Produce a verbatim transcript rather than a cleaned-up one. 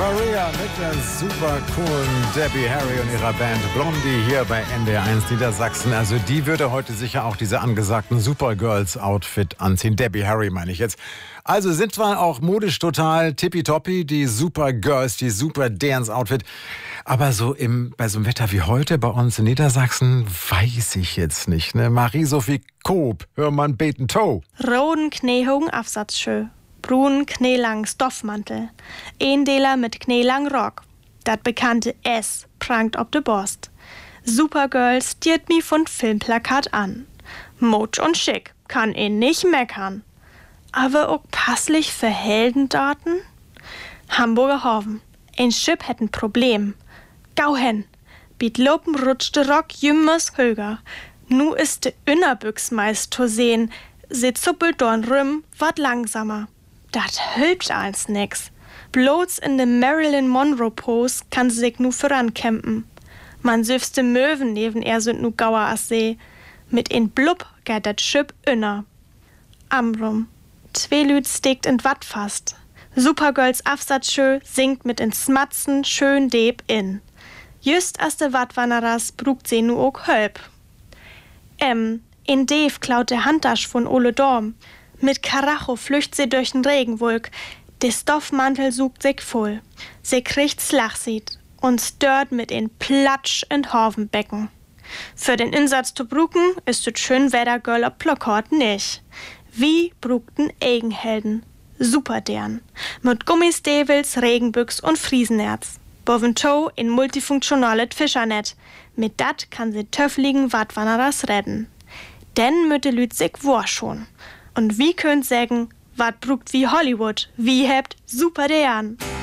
Maria mit der super coolen Debbie Harry und ihrer Band Blondie hier bei N D R eins Niedersachsen. Also die würde heute sicher auch diese angesagten Supergirls-Outfit anziehen. Debbie Harry meine ich jetzt. Also sind zwar auch modisch total tippitoppi, die Supergirls, die Super-Dance-Outfit. Aber so im, bei so einem Wetter wie heute bei uns in Niedersachsen weiß ich jetzt nicht. Ne? Marie-Sophie Koop, hör mal beten Toe. Roden Kneehogen Afsatzschö. Brun kneelang Stoffmantel. Eendeler mit kneelang Rock. Dat bekannte S prangt ob de Borst. Supergirls stiert mi von Filmplakat an. Motsch und schick, kann ihn nicht meckern. Aber auch passlich für Helden dorten? Hamburger Hoven. Ein Schiff hätt ein Problem. Gau hen. Biet lopen rutschte Rock jümmers höger. Nu ist de Innerbüchs meist to sehen. Se zuppelt dorn rüm, wat langsamer. Dat hülpt als nix. Bloß in de Marilyn Monroe Pose kann sie sich nu vorankämpen. Man süfste Möwen neben er sind nu gauer as See. Mit in Blub geht dat Schipp inner. Amrum. Zwei Lüd steckt in Watt fast. Supergirls Afsatzschö singt mit in Smatzen schön deb in. Just as de Wattwannerers brugt sie nu ook hölp. Ähm, in Dave klaut der Handtasch von Ole Dorm. Mit Karacho flücht sie durch den Regenwolk. Der Stoffmantel sucht sich voll. Sie kriegt Slachsied und stört mit in Platsch in Horvenbecken. Für den Insatz zu bruken ist es schön Wettergirl ob Plakort nicht. Wie brugten Eigenhelden. Superdern. Mit Gummistevels, Regenbüchs und Friesenerz. Boventow in multifunktionales Fischernetz. Mit dat kann sie töffligen Wattwannerers retten. Denn mit de Lüt sich war schon. Und wie könnt sägen, wat brugt wie Hollywood, wie hebt Superdern.